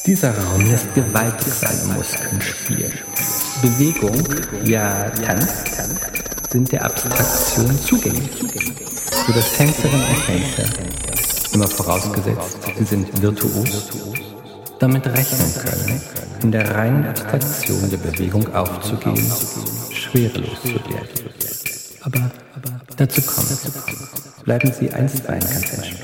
Dieser Raum lässt gewaltig seine Muskeln spielen. Bewegung, ja Tanz, sind der Abstraktion zugänglich. Für das Tänzerinnen und Tänzer, immer vorausgesetzt, sie sind virtuos, damit rechnen können, in der reinen Abstraktion der Bewegung aufzugehen, schwerelos zu werden. Aber dazu kommen. Bleiben Sie einstweilen ganz entspannt.